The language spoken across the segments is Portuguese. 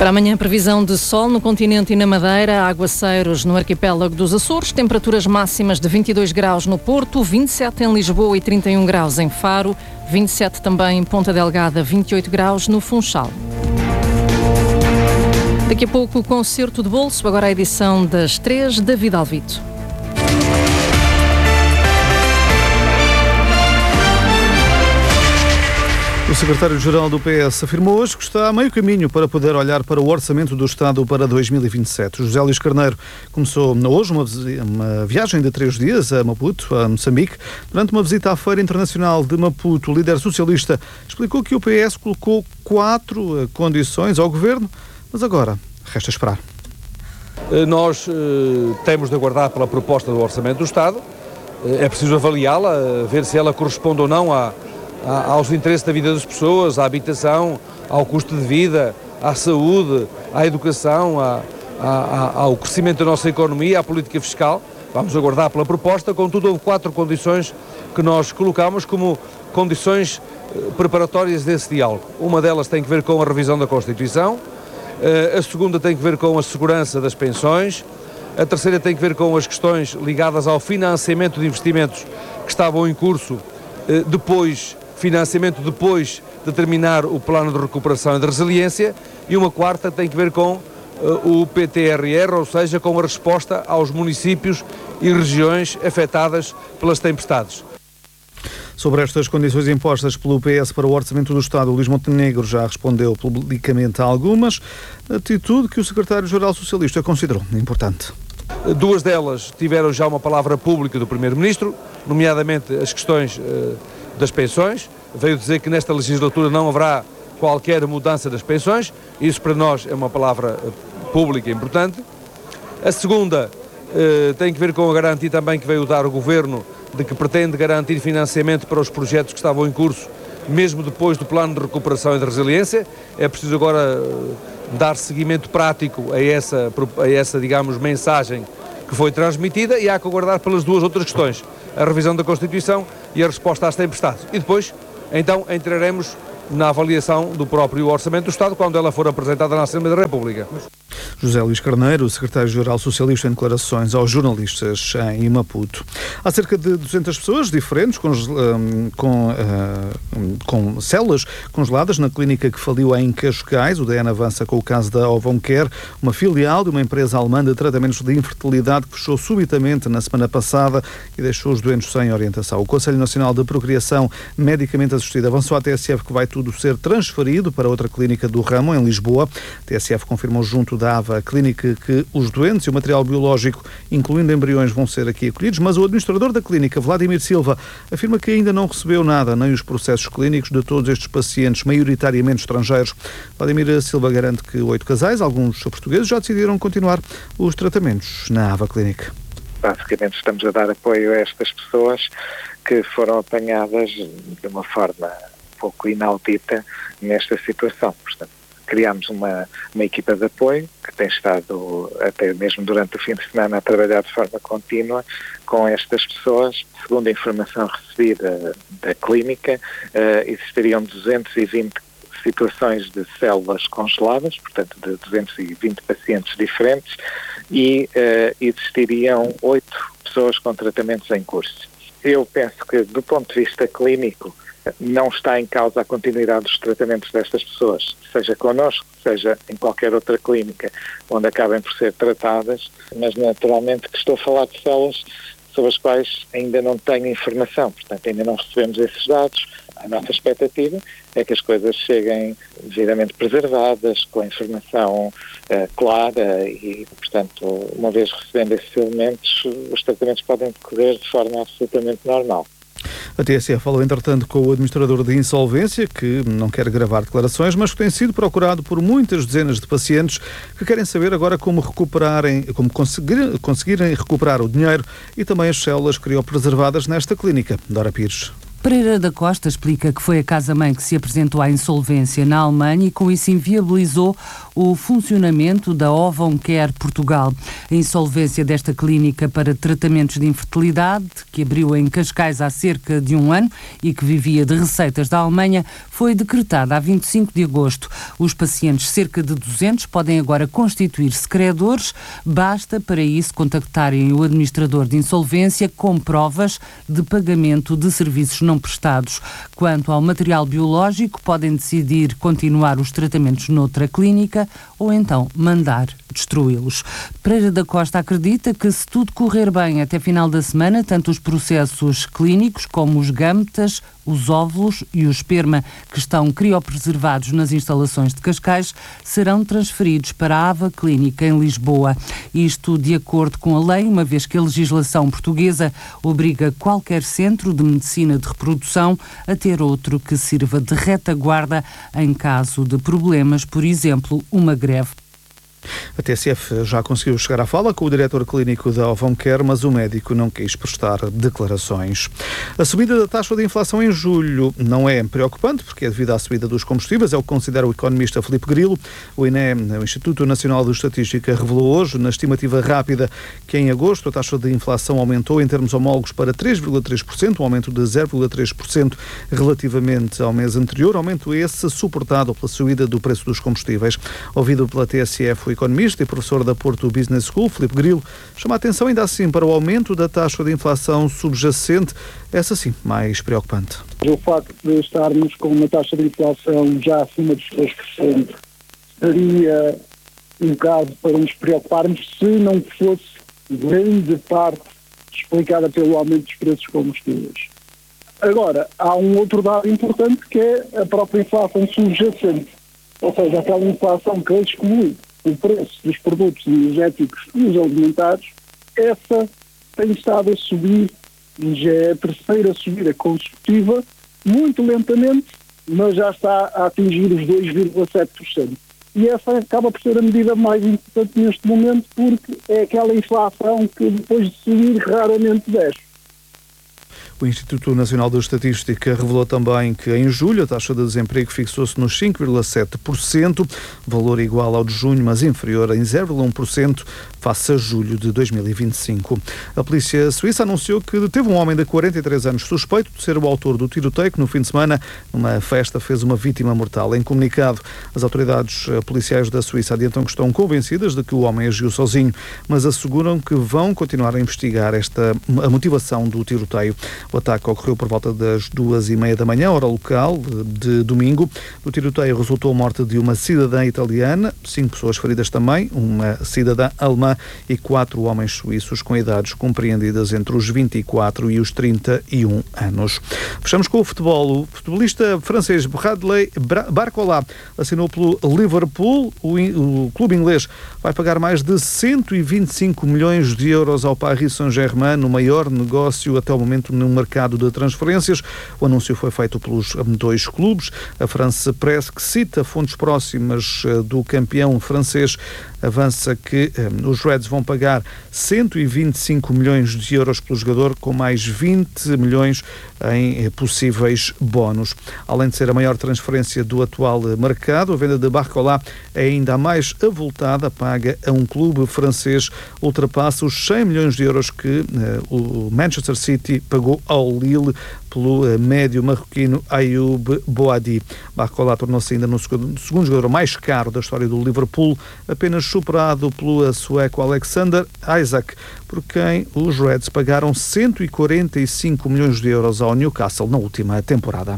Para amanhã, previsão de sol no continente e na Madeira, aguaceiros no arquipélago dos Açores, temperaturas máximas de 22 graus no Porto, 27 em Lisboa e 31 graus em Faro, 27 também em Ponta Delgada, 28 graus no Funchal. Daqui a pouco o concerto de bolso, agora a edição das 3, David Alvito. O secretário-geral do PS afirmou hoje que está a meio caminho para poder olhar para o orçamento do Estado para 2027. José Luís Carneiro começou hoje uma viagem de 3 dias a Maputo, a Moçambique. Durante uma visita à Feira Internacional de Maputo, o líder socialista explicou que o PS colocou 4 condições ao governo, mas agora resta esperar. Nós temos de aguardar pela proposta do orçamento do Estado. É preciso avaliá-la, ver se ela corresponde ou não aos interesses da vida das pessoas, à habitação, ao custo de vida, à saúde, à educação, ao crescimento da nossa economia, à política fiscal. Vamos aguardar pela proposta. Contudo, houve 4 condições que nós colocamos como condições preparatórias desse diálogo. Uma delas tem que ver com a revisão da Constituição, a segunda tem que ver com a segurança das pensões, a terceira tem que ver com as questões ligadas ao financiamento de investimentos que estavam em curso financiamento depois de terminar o plano de recuperação e de resiliência, e uma quarta tem que ver com o PTRR, ou seja, com a resposta aos municípios e regiões afetadas pelas tempestades. Sobre estas condições impostas pelo PS para o Orçamento do Estado, Luís Montenegro já respondeu publicamente a algumas, atitude que o secretário-geral socialista considerou importante. 2 delas tiveram já uma palavra pública do Primeiro-Ministro, nomeadamente as questões das pensões. Veio dizer que nesta legislatura não haverá qualquer mudança das pensões. Isso para nós é uma palavra pública importante. A segunda tem que ver com a garantia também que veio dar o Governo de que pretende garantir financiamento para os projetos que estavam em curso, mesmo depois do plano de recuperação e de resiliência. É preciso agora dar seguimento prático a essa, digamos, mensagem que foi transmitida, e há que aguardar pelas 2 outras questões, a revisão da Constituição e a resposta às tempestades. E depois, então, entraremos na avaliação do próprio Orçamento do Estado, quando ela for apresentada na Assembleia da República. José Luís Carneiro, secretário-geral socialista, em declarações aos jornalistas em Maputo. Há cerca de 200 pessoas diferentes com células congeladas na clínica que faliu em Cascais. O DN avança com o caso da Ovoncare, uma filial de uma empresa alemã de tratamentos de infertilidade que fechou subitamente na semana passada e deixou os doentes sem orientação. O Conselho Nacional de Procriação Medicamente Assistida avançou à TSF que vai tudo ser transferido para outra clínica do ramo, em Lisboa. A TSF confirmou junto da AVA Clínica que os doentes e o material biológico, incluindo embriões, vão ser aqui acolhidos, mas o administrador da clínica, Vladimir Silva, afirma que ainda não recebeu nada, nem os processos clínicos de todos estes pacientes, maioritariamente estrangeiros. Vladimir Silva garante que 8 casais, alguns portugueses, já decidiram continuar os tratamentos na AVA Clínica. Basicamente estamos a dar apoio a estas pessoas que foram apanhadas de uma forma um pouco inaudita nesta situação. Portanto, criámos uma equipa de apoio que tem estado até mesmo durante o fim de semana a trabalhar de forma contínua com estas pessoas. Segundo a informação recebida da clínica, existiriam 220 situações de células congeladas, portanto de 220 pacientes diferentes, e existiriam 8 pessoas com tratamentos em curso. Eu penso que, do ponto de vista clínico, não está em causa a continuidade dos tratamentos destas pessoas, seja connosco, seja em qualquer outra clínica onde acabem por ser tratadas, mas naturalmente que estou a falar de células sobre as quais ainda não tenho informação, portanto ainda não recebemos esses dados. A nossa expectativa é que as coisas cheguem devidamente preservadas, com a informação clara e, portanto, uma vez recebendo esses elementos, os tratamentos podem decorrer de forma absolutamente normal. A TSF falou, entretanto, com o administrador de insolvência, que não quer gravar declarações, mas que tem sido procurado por muitas dezenas de pacientes que querem saber agora como conseguirem recuperar o dinheiro e também as células criopreservadas nesta clínica. Dora Pires. Pereira da Costa explica que foi a casa-mãe que se apresentou à insolvência na Alemanha e com isso inviabilizou o funcionamento da Ovoncare Portugal. A insolvência desta clínica para tratamentos de infertilidade, que abriu em Cascais há cerca de um ano e que vivia de receitas da Alemanha, foi decretada a 25 de agosto. Os pacientes, cerca de 200, podem agora constituir-se credores. Basta para isso contactarem o administrador de insolvência com provas de pagamento de serviços não prestados. Quanto ao material biológico, podem decidir continuar os tratamentos noutra clínica ou então mandar destruí-los. Pereira da Costa acredita que, se tudo correr bem até final da semana, tanto os processos clínicos como os gâmetas, os óvulos e o esperma que estão criopreservados nas instalações de Cascais serão transferidos para a Ava Clínica em Lisboa. Isto de acordo com a lei, uma vez que a legislação portuguesa obriga qualquer centro de medicina de reprodução a ter outro que sirva de retaguarda em caso de problemas, por exemplo, uma greve. A TSF já conseguiu chegar à fala com o diretor clínico da Ovoncare, mas o médico não quis prestar declarações. A subida da taxa de inflação em julho não é preocupante, porque é devido à subida dos combustíveis, é o que considera o economista Filipe Grilo. O INE, o Instituto Nacional de Estatística, revelou hoje, na estimativa rápida, que em agosto a taxa de inflação aumentou em termos homólogos para 3,3%, um aumento de 0,3% relativamente ao mês anterior, aumento esse suportado pela subida do preço dos combustíveis. Ouvido pela TSF, o economista e professor da Porto Business School, Filipe Grilo, chama a atenção ainda assim para o aumento da taxa de inflação subjacente, essa sim, mais preocupante. O facto de estarmos com uma taxa de inflação já acima dos 3% seria um caso para nos preocuparmos se não fosse grande parte explicada pelo aumento dos preços dos combustíveis. Agora, há um outro dado importante que é a própria inflação subjacente, ou seja, aquela inflação que exclui o preço dos produtos energéticos e os alimentares. Essa tem estado a subir, e já é a terceira subida consecutiva, muito lentamente, mas já está a atingir os 2,7%. E essa acaba por ser a medida mais importante neste momento, porque é aquela inflação que depois de subir raramente desce. O Instituto Nacional de Estatística revelou também que em julho a taxa de desemprego fixou-se nos 5,7%, valor igual ao de junho, mas inferior em 0,1% face a julho de 2025. A polícia suíça anunciou que deteve um homem de 43 anos suspeito de ser o autor do tiroteio que no fim de semana, numa festa, fez uma vítima mortal. Em comunicado, as autoridades policiais da Suíça adiantam que estão convencidas de que o homem agiu sozinho, mas asseguram que vão continuar a investigar a motivação do tiroteio. O ataque ocorreu por volta das 2h30 da manhã, hora local, de domingo. Do tiroteio resultou a morte de uma cidadã italiana, 5 pessoas feridas também, uma cidadã alemã e 4 homens suíços com idades compreendidas entre os 24 e os 31 anos. Fechamos com o futebol. O futebolista francês Bradley Barcola assinou pelo Liverpool. O clube inglês vai pagar mais de 125 milhões de euros ao Paris Saint-Germain, no maior negócio até o momento no mercado de transferências. O anúncio foi feito pelos 2 clubes. A France Presse, que cita fontes próximas do campeão francês, avança que os Reds vão pagar 125 milhões de euros pelo jogador, com mais 20 milhões em possíveis bónus. Além de ser a maior transferência do atual mercado, a venda de Barcola é ainda a mais avultada, paga a um clube francês, ultrapassa os 100 milhões de euros que o Manchester City pagou ao Lille pelo médio marroquino Ayoub Boadi. Barcola tornou-se ainda no segundo jogador mais caro da história do Liverpool, apenas superado pelo sueco Alexander Isak, por quem os Reds pagaram 145 milhões de euros ao Newcastle na última temporada.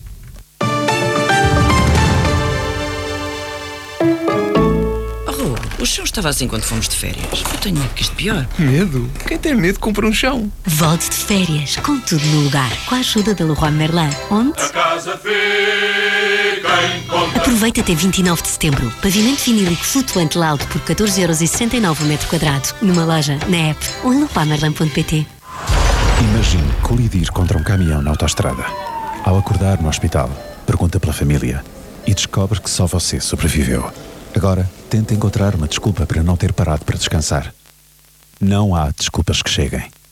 O chão estava assim quando fomos de férias. Eu tenho medo que isto pior. Medo? Quem tem medo compra um chão. Volte de férias, com tudo no lugar, com a ajuda da Leroy Merlin. Onde? A casa fica em conta. Aproveita até 29 de setembro. Pavimento vinílico flutuante Laude por 14,69€ o metro quadrado. Numa loja, na app ou em leroymerlin.pt. Imagine colidir contra um caminhão na autoestrada. Ao acordar no hospital, pergunta pela família e descobre que só você sobreviveu. Agora, tenta encontrar uma desculpa para não ter parado para descansar. Não há desculpas que cheguem.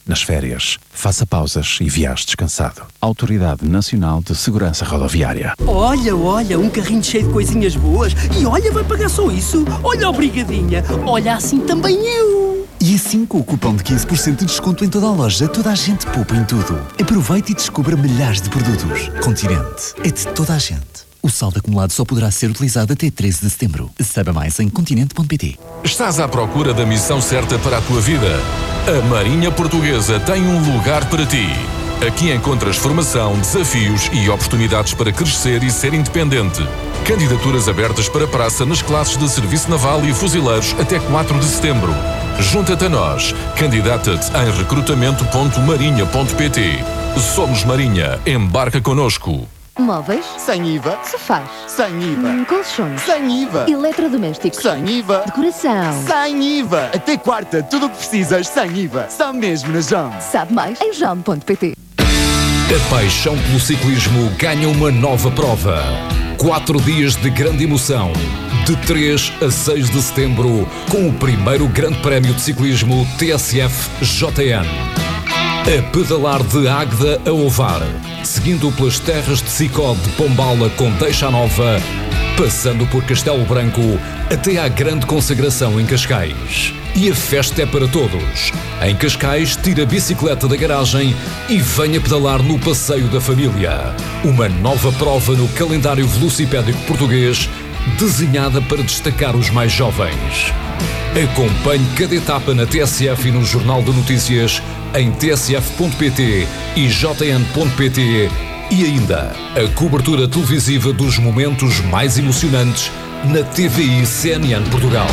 Nas férias, faça pausas e viaje descansado. Autoridade Nacional de Segurança Rodoviária. Olha, um carrinho cheio de coisinhas boas. E olha, vai pagar só isso. Olha, obrigadinha. Olha, assim também eu. E assim, com o cupom de 15% de desconto em toda a loja, toda a gente poupa em tudo. Aproveite e descubra milhares de produtos. Continente é de toda a gente. O saldo acumulado só poderá ser utilizado até 13 de setembro. Saiba mais em continente.pt. Estás à procura da missão certa para a tua vida? A Marinha Portuguesa tem um lugar para ti. Aqui encontras formação, desafios e oportunidades para crescer e ser independente. Candidaturas abertas para praça nas classes de Serviço Naval e Fuzileiros até 4 de setembro. Junta-te a nós. Candidata-te em recrutamento.marinha.pt. Somos Marinha. Embarca connosco. Móveis? Sem IVA. Sofás? Sem IVA. Colchões? Sem IVA. Eletrodomésticos? Sem IVA. Decoração? Sem IVA. Até quarta, tudo o que precisas sem IVA. Só mesmo na JOM. Sabe mais em JOM.pt. A paixão pelo ciclismo ganha uma nova prova. 4 dias de grande emoção. De 3 a 6 de setembro, com o primeiro grande prémio de ciclismo TSF JN. A pedalar de Águeda a Ovar, seguindo pelas terras de Sicó de Pombala com Deixa Nova, passando por Castelo Branco até à grande consagração em Cascais. E a festa é para todos. Em Cascais, tira a bicicleta da garagem e venha pedalar no Passeio da Família. Uma nova prova no calendário velocipédico português, desenhada para destacar os mais jovens. Acompanhe cada etapa na TSF e no Jornal de Notícias, em tsf.pt e jn.pt, e ainda a cobertura televisiva dos momentos mais emocionantes na TVI CNN Portugal.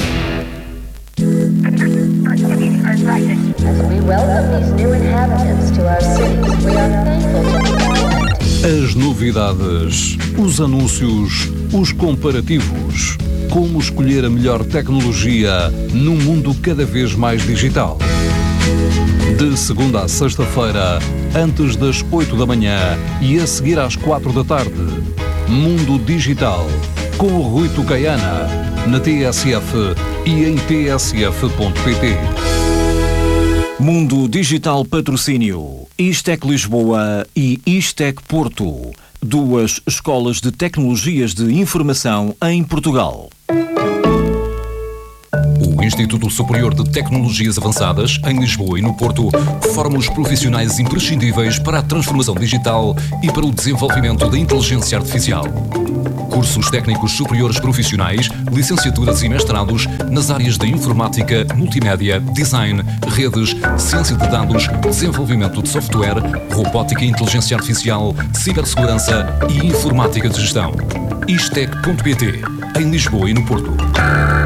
As novidades, os anúncios, os comparativos. Como escolher a melhor tecnologia num mundo cada vez mais digital. De segunda a sexta-feira, antes das 8 da manhã e a seguir às 4 da tarde. Mundo Digital, com o Rui Tucaiana, na TSF e em tsf.pt. Mundo Digital Patrocínio, Istec Lisboa e Istec Porto. 2 escolas de tecnologias de informação em Portugal. O Instituto Superior de Tecnologias Avançadas, em Lisboa e no Porto, forma os profissionais imprescindíveis para a transformação digital e para o desenvolvimento da inteligência artificial. Cursos técnicos superiores profissionais, licenciaturas e mestrados nas áreas da informática, multimédia, design, redes, ciência de dados, desenvolvimento de software, robótica e inteligência artificial, cibersegurança e informática de gestão. Istec.pt, em Lisboa e no Porto.